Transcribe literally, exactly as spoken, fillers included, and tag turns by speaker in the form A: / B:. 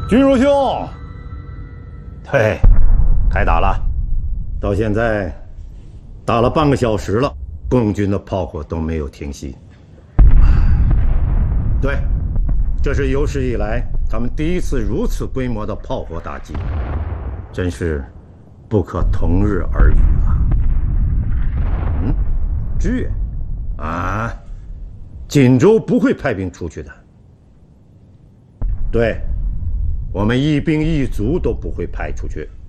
A: 君如兄，对，开打了。到现在打了半个小时了，共军的炮火都没有停息。对，这是有史以来他们第一次如此规模的炮火打击，真是不可同日而语啊！嗯，支援啊，锦州不会派兵出去的。对，我们一兵一卒都不会派出去。